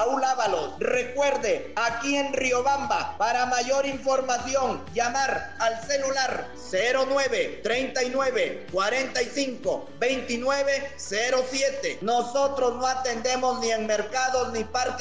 Raúl Ábalos. Recuerde, aquí en Riobamba, para mayor información, llamar al celular 09 39 45 29 07. Nosotros no atendemos ni en mercados ni parques